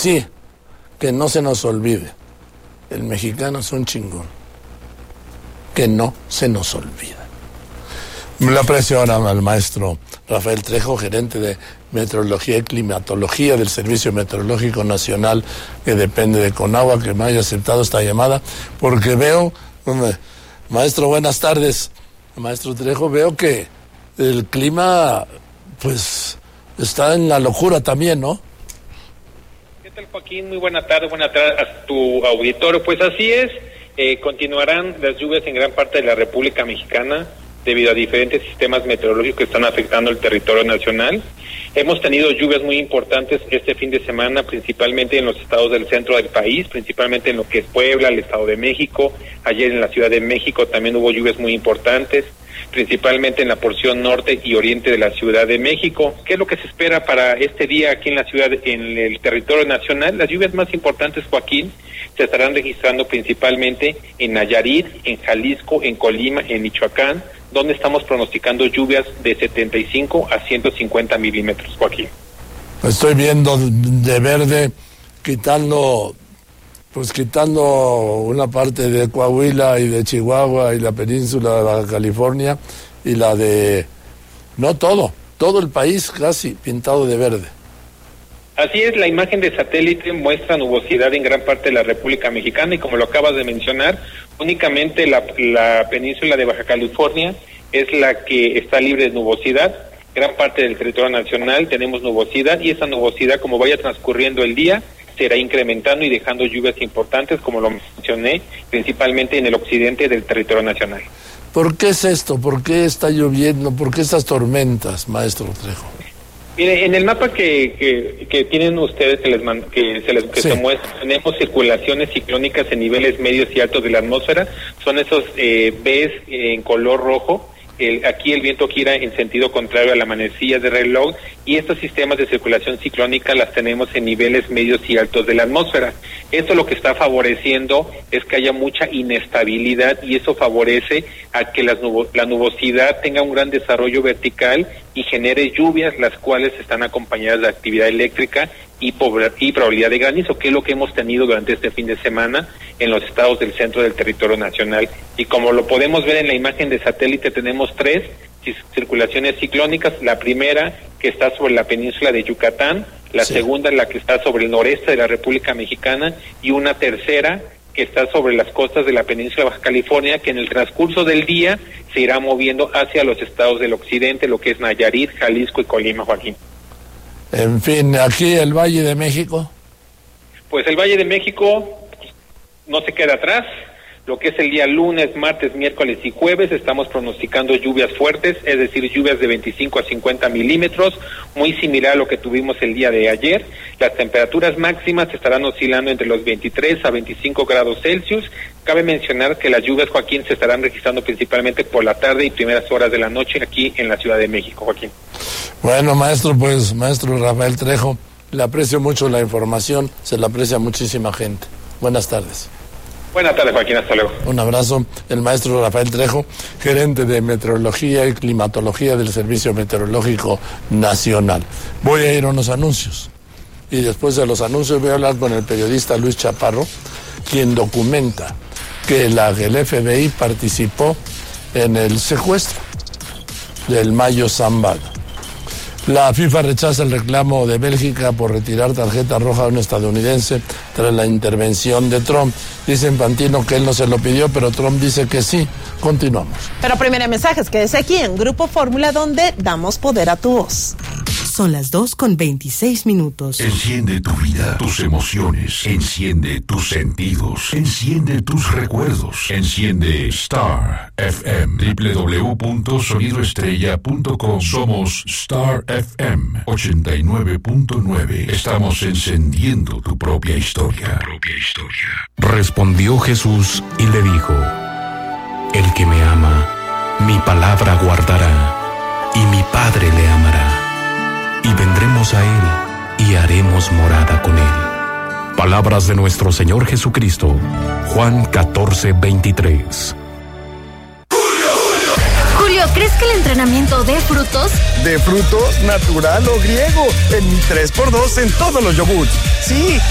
sí, que no se nos olvide, el mexicano es un chingón. Que no se nos olvide. Le aprecio ahora al maestro Rafael Trejo, gerente de Meteorología y Climatología del Servicio Meteorológico Nacional, que depende de Conagua, que me haya aceptado esta llamada, porque veo, maestro, buenas tardes, maestro Trejo, veo que el clima, pues, está en la locura también, ¿no? ¿Qué tal, Joaquín? Muy buena tarde a tu auditorio. Pues así es, continuarán las lluvias en gran parte de la República Mexicana, debido a diferentes sistemas meteorológicos que están afectando el territorio nacional. Hemos tenido lluvias muy importantes este fin de semana, principalmente en los estados del centro del país, principalmente en lo que es Puebla, el Estado de México. Ayer en la Ciudad de México también hubo lluvias muy importantes, principalmente en la porción norte y oriente de la Ciudad de México. ¿Qué es lo que se espera para este día aquí en la ciudad, en el territorio nacional? Las lluvias más importantes, Joaquín, se estarán registrando principalmente en Nayarit, en Jalisco, en Colima, en Michoacán, donde estamos pronosticando lluvias de 75 a 150 milímetros, Joaquín. Estoy viendo de verde, quitando una parte de Coahuila y de Chihuahua y la península de Baja California y la de... no todo el país casi pintado de verde. Así es, la imagen de satélite muestra nubosidad en gran parte de la República Mexicana y como lo acabas de mencionar, únicamente la península de Baja California es la que está libre de nubosidad. Gran parte del territorio nacional tenemos nubosidad y esa nubosidad, como vaya transcurriendo el día, se irá incrementando y dejando lluvias importantes, como lo mencioné, principalmente en el occidente del territorio nacional. ¿Por qué es esto? ¿Por qué está lloviendo? ¿Por qué estas tormentas, maestro Trejo? Mire, en el mapa que tienen ustedes se muestra, tenemos circulaciones ciclónicas en niveles medios y altos de la atmósfera, son esos Bs en color rojo. Aquí el viento gira en sentido contrario a la manecilla de reloj y estos sistemas de circulación ciclónica las tenemos en niveles medios y altos de la atmósfera. Esto lo que está favoreciendo es que haya mucha inestabilidad y eso favorece a que la nubosidad tenga un gran desarrollo vertical y genere lluvias, las cuales están acompañadas de actividad eléctrica y probabilidad de granizo, que es lo que hemos tenido durante este fin de semana en los estados del centro del territorio nacional. Y como lo podemos ver en la imagen de satélite, tenemos 3 circulaciones ciclónicas. La primera, que está sobre la península de Yucatán, la segunda, la que está sobre el noreste de la República Mexicana, y una tercera, que está sobre las costas de la península de Baja California, que en el transcurso del día se irá moviendo hacia los estados del occidente, lo que es Nayarit, Jalisco y Colima, Joaquín. En fin, aquí el Valle de México. Pues el Valle de México no se queda atrás. Lo que es el día lunes, martes, miércoles y jueves estamos pronosticando lluvias fuertes, es decir, lluvias de 25 a 50 milímetros, muy similar a lo que tuvimos el día de ayer. Las temperaturas máximas estarán oscilando entre los 23 a 25 grados Celsius. Cabe mencionar que las lluvias, Joaquín, se estarán registrando principalmente por la tarde y primeras horas de la noche aquí en la Ciudad de México, Joaquín. Bueno, maestro Rafael Trejo, le aprecio mucho la información, se la aprecia muchísima gente. Buenas tardes. Buenas tardes, Joaquín, hasta luego. Un abrazo, el maestro Rafael Trejo, gerente de Meteorología y Climatología del Servicio Meteorológico Nacional. Voy a ir a unos anuncios y después de los anuncios voy a hablar con el periodista Luis Chaparro, quien documenta que el FBI participó en el secuestro del Mayo Zambada. La FIFA rechaza el reclamo de Bélgica por retirar tarjeta roja a un estadounidense tras la intervención de Trump. Dice Infantino que él no se lo pidió, pero Trump dice que sí. Continuamos. Pero primero mensajes, quédese aquí en Grupo Fórmula, donde damos poder a tu voz. Son las 2:26. Enciende tu vida, tus emociones, enciende tus sentidos, enciende tus recuerdos, enciende Star FM, www.sonidoestrella.com. Somos Star FM 89.9. Estamos encendiendo tu propia historia. Respondió Jesús y le dijo: El que me ama, mi palabra guardará, y mi Padre le amará. Y vendremos a él, y haremos morada con él. Palabras de nuestro Señor Jesucristo. Juan 14:23. Julio, ¿crees que el entrenamiento dé frutos? ¿De frutos, natural o griego? En mi 3x2 en todos los yogurts. Sí.